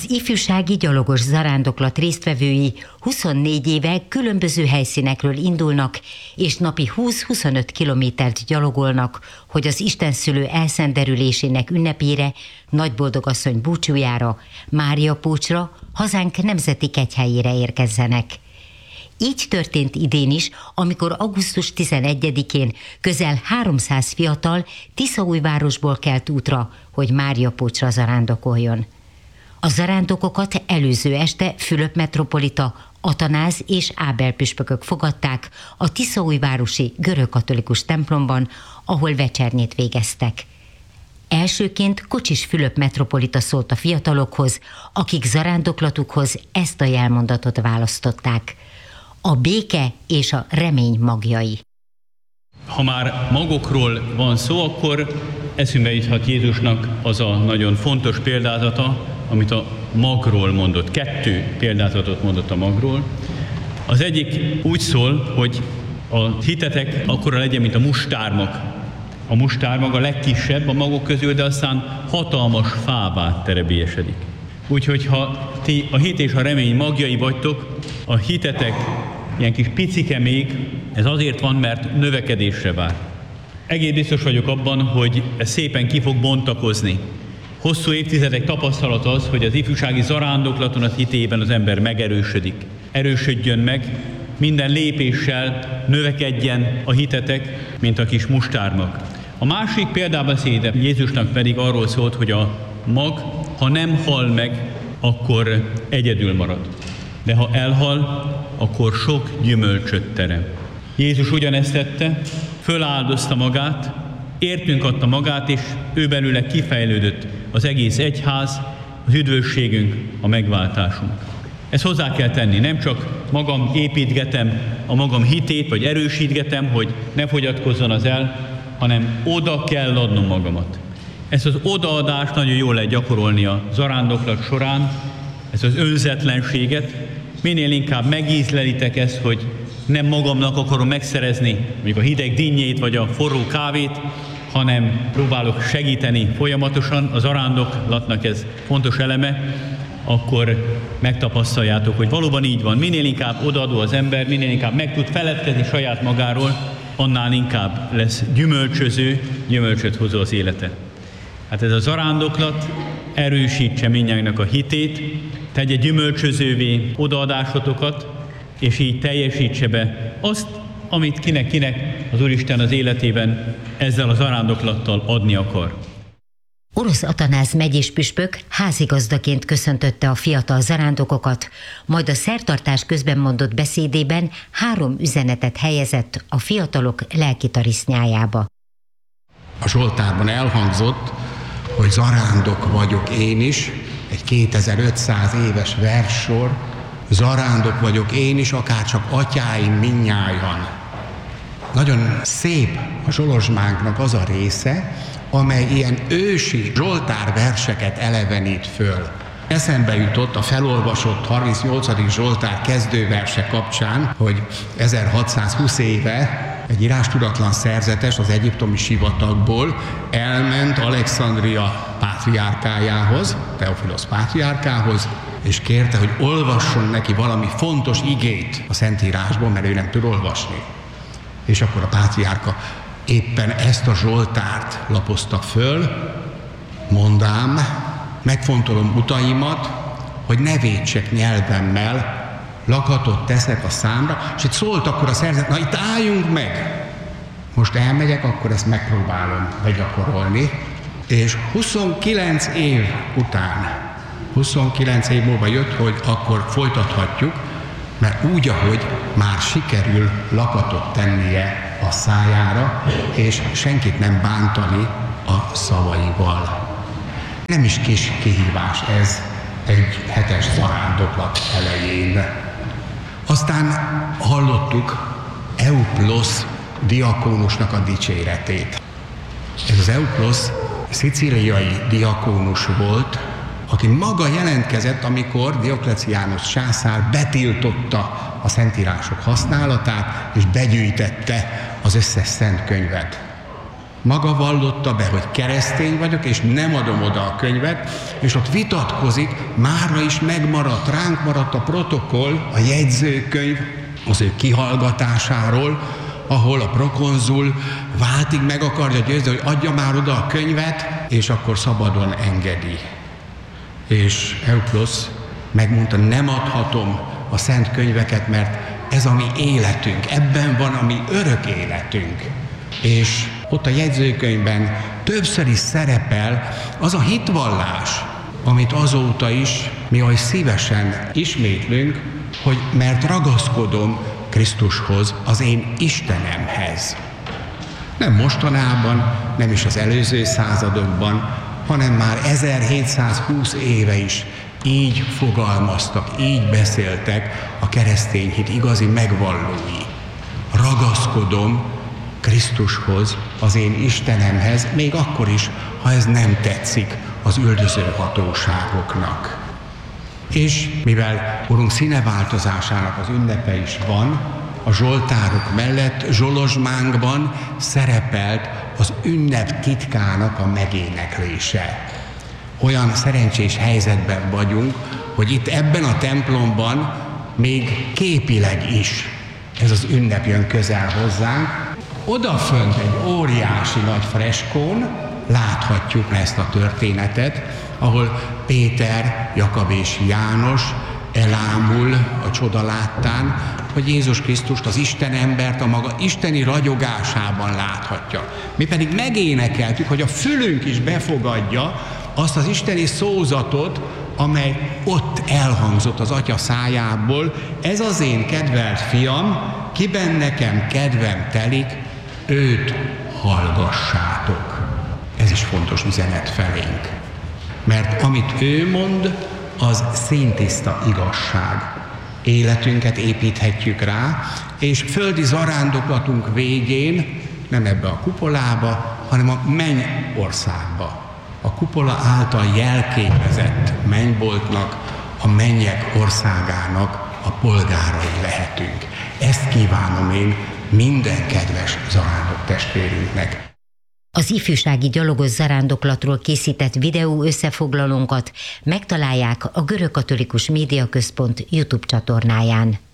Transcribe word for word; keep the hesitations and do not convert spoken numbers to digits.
Az ifjúsági gyalogos zarándoklat résztvevői huszonnégy éve különböző helyszínekről indulnak, és napi húsz-huszonöt kilométert gyalogolnak, hogy az istenszülő elszenderülésének ünnepére, Nagyboldogasszony búcsújára, Máriapócsra, hazánk nemzeti kegyhelyére érkezzenek. Így történt idén is, amikor augusztus tizenegyedikén közel háromszáz fiatal Tiszaújvárosból kelt útra, hogy Máriapócsra zarándokoljon. A zarándokokat előző este Fülöp metropolita, Atanáz és Ábel püspökök fogadták a tiszaújvárosi görögkatolikus templomban, ahol vecsernyét végeztek. Elsőként Kocsis Fülöp metropolita szólt a fiatalokhoz, akik zarándoklatukhoz ezt a jelmondatot választották: a béke és a remény magjai. Ha már magokról van szó, akkor eszünkbe juthat Jézusnak az a nagyon fontos példázata, amit a magról mondott. Kettő példázatot mondott a magról. Az egyik úgy szól, hogy a hitetek akkora legyen, mint a mustármag. A mustármag a legkisebb a magok közül, de aztán hatalmas fává terebélyesedik. Úgyhogy ha ti a hit és a remény magjai vagytok, a hitetek ilyen kis picike még, ez azért van, mert növekedésre vár. Egész biztos vagyok abban, hogy ez szépen ki fog bontakozni. Hosszú évtizedek tapasztalat az, hogy az ifjúsági zarándoklaton az hitében az ember megerősödik. Erősödjön meg, minden lépéssel növekedjen a hitetek, mint a kis mustármag. A másik példabeszéde Jézusnak pedig arról szólt, hogy a mag, ha nem hal meg, akkor egyedül marad. De ha elhal, akkor sok gyümölcsöt terem. Jézus ugyanezt tette, föláldozta magát, értünk adta magát, és ő belőle kifejlődött az egész egyház, az üdvösségünk, a megváltásunk. Ezt hozzá kell tenni, nem csak magam építgetem a magam hitét, vagy erősítgetem, hogy ne fogyatkozzon az el, hanem oda kell adnom magamat. Ezt az odaadást nagyon jól lehet gyakorolni a zarándoklat során, ezt az önzetlenséget. Minél inkább megízlelitek ezt, hogy nem magamnak akarom megszerezni mondjuk a hideg dinnyét vagy a forró kávét, hanem próbálok segíteni folyamatosan, az zarándoklatnak ez fontos eleme, akkor megtapasztaljátok, hogy valóban így van. Minél inkább odaadó az ember, minél inkább meg tud feledkezni saját magáról, annál inkább lesz gyümölcsöző, gyümölcsöt hozó az élete. Hát ez a zarándoklat erősítse mindnyájnak a hitét, tegye gyümölcsözővé odaadásotokat, és így teljesítse be azt, amit kinek-kinek az Úristen az életében ezzel a zarándoklattal adni akar. Orosz Atanáz megyés püspök házigazdaként köszöntötte a fiatal zarándokokat, majd a szertartás közben mondott beszédében három üzenetet helyezett a fiatalok lelki tarisznyájába. A Zsoltárban elhangzott, hogy zarándok vagyok én is, egy kétezer-ötszáz éves verssor, zarándok vagyok én is, akárcsak atyáim mindnyájan. Nagyon szép a Zsolozsmánknak az a része, amely ilyen ősi Zsoltár verseket elevenít föl. Eszembe jutott a felolvasott harmincnyolcadik Zsoltár kezdőverse kapcsán, hogy ezerhatszázhúsz éve egy írástudatlan szerzetes az egyiptomi sivatagból elment Alexandria pátriárkájához, Teofilosz pátriárkához, és kérte, hogy olvasson neki valami fontos igét a Szentírásból, mert ő nem tud olvasni. És akkor a pátriárka éppen ezt a Zsoltárt lapozta föl: mondám, megfontolom utaimat, hogy ne vétsek nyelvemmel, lakatot teszek a számra, és itt szólt akkor a szerzet, na itt álljunk meg, most elmegyek, akkor ezt megpróbálom begyakorolni, és huszonkilenc év után, huszonkilenc év múlva jött, hogy akkor folytathatjuk, mert úgy, ahogy már sikerül lakatot tennie a szájára, és senkit nem bántani a szavaival. Nem is kis kihívás ez egy hetes zarándoklat elején. Aztán hallottuk Euplosz diakónusnak a dicséretét. Ez az Euplosz szicíliai diakónus volt, aki maga jelentkezett, amikor Diokleciánus császár betiltotta a szentírások használatát, és begyűjtette az összes szent könyvet. Maga vallotta be, hogy keresztény vagyok, és nem adom oda a könyvet, és ott vitatkozik, mára is megmaradt, ránk maradt a protokoll, a jegyzőkönyv az ő kihallgatásáról, ahol a prokonzul váltig meg akarja győzni, hogy adja már oda a könyvet, és akkor szabadon engedi. És Euplosz megmondta, nem adhatom a szent könyveket, mert ez a mi életünk, ebben van a mi örök életünk. És ott a jegyzőkönyvben többször is szerepel az a hitvallás, amit azóta is mi oly szívesen ismétlünk, hogy mert ragaszkodom Krisztushoz, az én Istenemhez. Nem mostanában, nem is az előző századokban, hanem már ezerhétszázhúsz éve is így fogalmaztak, így beszéltek a keresztény hit igazi megvallói. Ragaszkodom Krisztushoz, az én Istenemhez, még akkor is, ha ez nem tetszik az üldöző hatóságoknak. És mivel Urunk színeváltozásának az ünnepe is van, a zsoltárok mellett zsolozsmánkban szerepelt az ünnep titkának a megéneklése. Olyan szerencsés helyzetben vagyunk, hogy itt ebben a templomban még képileg is ez az ünnep jön közel hozzánk. Odafönt egy óriási nagy freskón láthatjuk ezt a történetet, ahol Péter, Jakab és János elámul a csoda láttán, hogy Jézus Krisztust, az Isten embert a maga isteni ragyogásában láthatja. Mi pedig megénekeltük, hogy a fülünk is befogadja azt az isteni szózatot, amely ott elhangzott az Atya szájából. Ez az én kedvelt fiam, kiben nekem kedvem telik, őt hallgassátok. Ez is fontos üzenet felénk. Mert amit ő mond, az színtiszta igazság. Életünket építhetjük rá, és földi zarándoklatunk végén, nem ebbe a kupolába, hanem a mennyországba. A kupola által jelképezett mennyboltnak, a mennyek országának a polgárai lehetünk. Ezt kívánom én minden kedves zarándok testvérünknek. Az ifjúsági gyalogos zarándoklatról készített videó összefoglalónkat megtalálják a Görögkatolikus Médiaközpont YouTube csatornáján.